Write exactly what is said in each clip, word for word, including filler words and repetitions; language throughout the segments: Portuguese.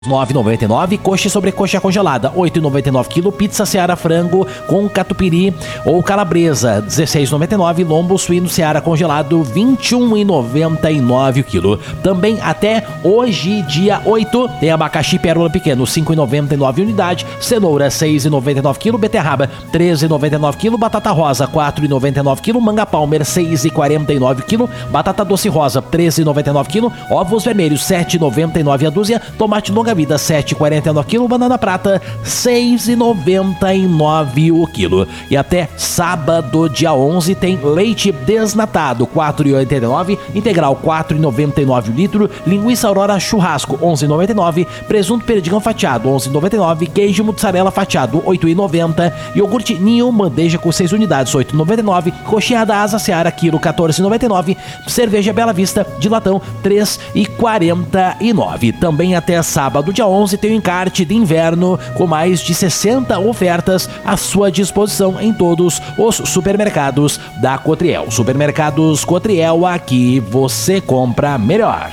nove reais e noventa e nove centavos, coxa e sobrecoxa congelada, oito reais e noventa e nove centavos, pizza Seara frango com catupiry ou calabresa, dezesseis reais e noventa e nove centavos, lombo suíno Seara congelado, vinte e um reais e noventa e nove centavos o quilo. Também até hoje, dia oito, tem abacaxi pérola pequeno, cinco reais e noventa e nove centavos unidade, cenoura, seis reais e noventa e nove centavos, beterraba, treze reais e noventa e nove centavos, batata rosa, quatro reais e noventa e nove centavos, manga palmer, seis reais e quarenta e nove centavos, batata doce rosa, treze reais e noventa e nove centavos, ovos vermelhos, sete reais e noventa e nove centavos a dúzia, tomate longa vida, sete reais e quarenta e nove centavos, banana prata, seis reais e noventa e nove centavos o quilo. E até sábado, dia onze, tem leite desnatado, quatro reais e oitenta e nove centavos, integral, quatro reais e noventa e nove centavos o litro, linguiça Aurora churrasco, onze reais e noventa e nove centavos, presunto perdigão fatiado, onze reais e noventa e nove centavos, queijo mussarela fatiado, oito reais e noventa centavos, iogurte Ninho, bandeja com seis unidades, oito reais e noventa e nove centavos, coxinha da Asa Seara, quilo, quatorze reais e noventa e nove centavos, cerveja Bela Vista, de latão, três reais e quarenta e nove centavos. Também até sábado, dia onze, tem o encarte de inverno com mais de sessenta ofertas à sua disposição em todos os supermercados da Cotriel. Supermercados Cotriel, aqui você compra melhor.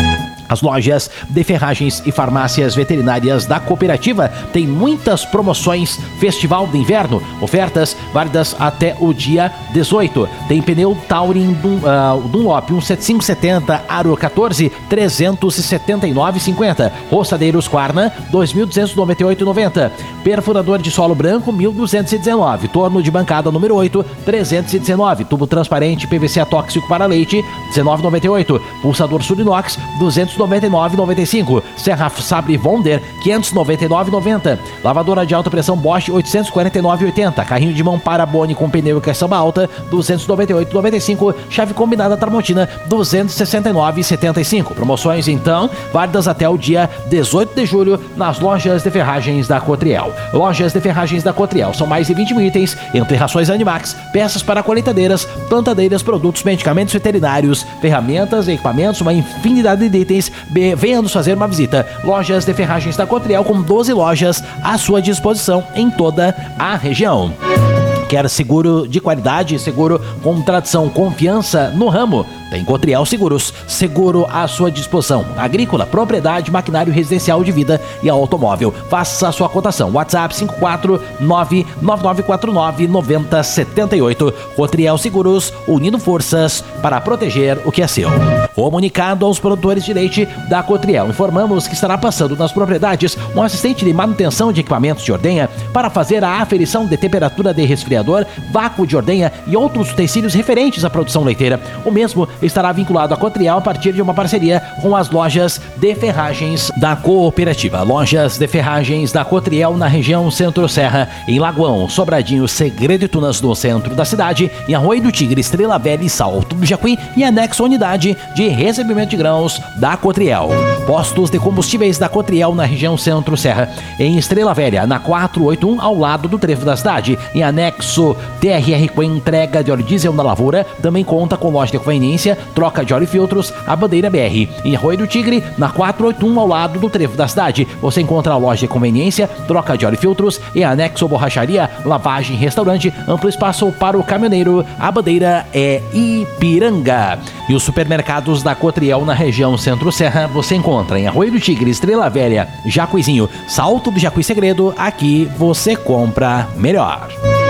As lojas de ferragens e farmácias veterinárias da cooperativa têm muitas promoções. Festival de Inverno, ofertas válidas até o dia dezoito. Tem pneu Taurin Dun, uh, Dunlop um setenta e cinco setenta Aro quatorze, trezentos e setenta e nove reais e cinquenta centavos. Roçadeiros Quarna, dois mil duzentos e noventa e oito reais e noventa centavos. Perfurador de solo branco, mil duzentos e dezenove reais. Torno de bancada número oito, trezentos e dezenove reais. Tubo transparente P V C atóxico para leite, dezenove reais e noventa e oito centavos. Pulsador Surinox, duzentos e noventa e nove reais e noventa e cinco centavos. Serra Sabre Wonder, quinhentos e noventa e nove reais e noventa centavos. Lavadora de alta pressão Bosch, oitocentos e quarenta e nove reais e oitenta centavos. Carrinho de mão Parabone com pneu e caçamba alta, duzentos e noventa e oito reais e noventa e cinco centavos. Chave combinada Tramontina, duzentos e sessenta e nove reais e setenta e cinco centavos. Promoções, então, válidas até o dia dezoito de julho nas lojas de ferragens da Cotriel. Lojas de ferragens da Cotriel, são mais de vinte mil itens, entre rações Animax, peças para colheitadeiras, plantadeiras, produtos, medicamentos veterinários, ferramentas, equipamentos, uma infinidade de itens. Venha nos fazer uma visita. Lojas de ferragens da Cotriel, com doze lojas à sua disposição em toda a região. Quer seguro de qualidade, seguro com tradição, confiança no ramo? Tem Cotriel Seguros, seguro à sua disposição. Agrícola, propriedade, maquinário residencial de vida e automóvel. Faça a sua cotação. WhatsApp cinco quatro nove nove nove quatro nove nove zero sete oito. Cotriel Seguros, unindo forças para proteger o que é seu. Comunicado aos produtores de leite da Cotriel, informamos que estará passando nas propriedades um assistente de manutenção de equipamentos de ordenha para fazer a aferição de temperatura de resfriador, vácuo de ordenha e outros utensílios referentes à produção leiteira. O mesmo estará vinculado à Cotriel a partir de uma parceria com as lojas de ferragens da cooperativa. Lojas de ferragens da Cotriel na região Centro-Serra, em Lagoão, Sobradinho, Segredo e Tunas no centro da cidade, em Arroio do Tigre, Estrela Velha e Salto do Jacuí e anexo à unidade de recebimento de grãos da Cotriel. Postos de combustíveis da Cotriel na região Centro-Serra, em Estrela Velha, na quatrocentos e oitenta e um, ao lado do trevo da cidade, em anexo T R R com entrega de óleo diesel na lavoura, também conta com loja de conveniência, troca de óleo e filtros, a Bandeira B R. Em Arroio do Tigre, na quatrocentos e oitenta e um, ao lado do trevo da cidade, você encontra a loja de conveniência, troca de óleo e filtros e anexo borracharia, lavagem, restaurante, amplo espaço para o caminhoneiro. A Bandeira é Ipiranga. E os supermercados da Cotriel na região Centro-Serra você encontra em Arroio do Tigre, Estrela Velha, Jacuizinho, Salto do Jacuí Segredo. Aqui você compra melhor.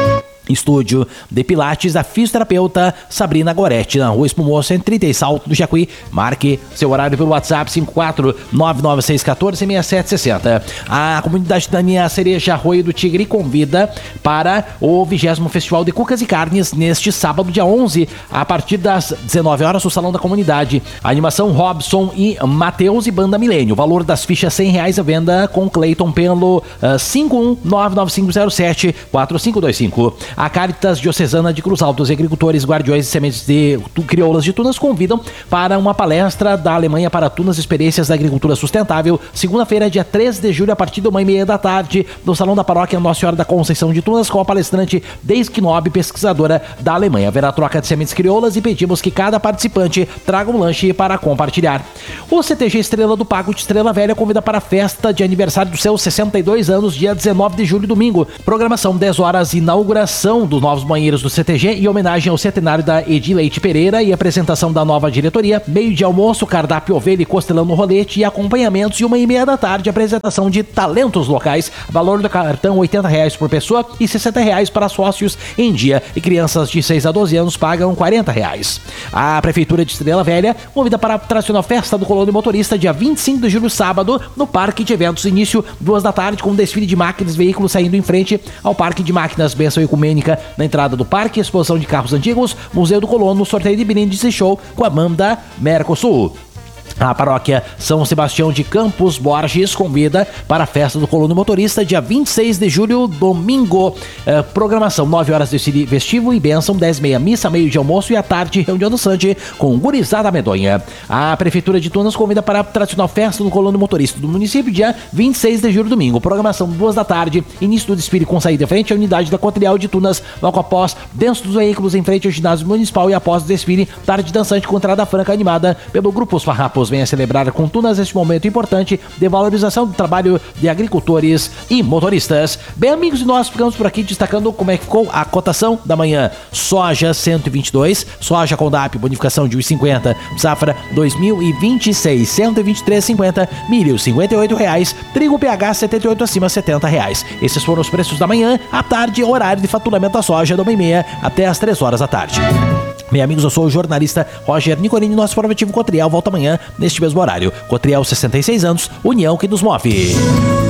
Estúdio de Pilates da fisioterapeuta Sabrina Goretti, na Rua Espumoso, cento e trinta, Salto do Jacuí. Marque seu horário pelo WhatsApp cinco quatro nove nove seis um quatro seis sete seis zero. A comunidade da minha Cereja Arroio do Tigre convida para o vigésimo Festival de Cucas e Carnes neste sábado, dia onze, a partir das dezenove horas, no Salão da Comunidade. A animação Robson e Matheus e Banda Milênio. O valor das fichas cem reais à venda com Cleiton pelo uh, cinco um nove nove cinco zero sete quatro cinco dois cinco. A Caritas Diocesana de Cruz Alta, os agricultores, guardiões e sementes de crioulas de Tunas convidam para uma palestra da Alemanha para Tunas, experiências da agricultura sustentável, segunda-feira, dia três de julho, a partir de uma e meia da tarde, no Salão da Paróquia Nossa Senhora da Conceição de Tunas, com a palestrante Deis Knob, pesquisadora da Alemanha. Haverá troca de sementes crioulas e pedimos que cada participante traga um lanche para compartilhar. O C T G Estrela do Pago de Estrela Velha convida para a festa de aniversário dos seus sessenta e dois anos, dia dezenove de julho, domingo. Programação dez horas, inauguração inauguração dos novos banheiros do C T G e homenagem ao centenário da Edi Leite Pereira e apresentação da nova diretoria. Meio de almoço, cardápio ovelha e costelão no rolete e acompanhamentos. E uma e meia da tarde, apresentação de talentos locais. Valor do cartão oitenta reais por pessoa e sessenta reais para sócios em dia. E crianças de seis a doze anos pagam quarenta reais. A Prefeitura de Estrela Velha convida para a tradicional festa do Colônia Motorista, dia vinte e cinco de julho, sábado, no Parque de Eventos. Início duas da tarde, com um desfile de máquinas e veículos saindo em frente ao Parque de Máquinas Bênção Ecumênica. Na entrada do parque, exposição de carros antigos, Museu do Colono, sorteio de brindes e show com a banda Mercosul. A paróquia São Sebastião de Campos Borges convida para a festa do Colônia Motorista, dia vinte e seis de julho, domingo. É, programação, nove horas de festivo e bênção, dez e meia missa, meio de almoço e à tarde, reunião do Sante com gurizada medonha. A Prefeitura de Tunas convida para a tradicional festa do Colônia Motorista do município, dia vinte e seis de julho, domingo. Programação, duas da tarde, início do desfile com saída em frente à unidade da Cotrial de Tunas, logo após, dentro dos veículos em frente ao ginásio municipal e após o desfile, tarde dançante com entrada franca animada pelo Grupo Os Farrapos. Venha celebrar com Tunas este momento importante de valorização do trabalho de agricultores e motoristas. Bem, amigos, e nós ficamos por aqui destacando como é que ficou a cotação da manhã. Soja cento e vinte e dois, soja com D A P, bonificação de um real e cinquenta, safra dois mil e vinte e seis, cento e vinte e três reais e cinquenta, milho cinquenta e oito reais, trigo P H setenta e oito acima, setenta reais. Esses foram os preços da manhã. À tarde, horário de faturamento da soja, da uma e meia até as três horas da tarde. Meus amigos, eu sou o jornalista Roger Nicolini. Nosso informativo Cotriel volta amanhã neste mesmo horário. Cotriel, sessenta e seis anos, união que nos move.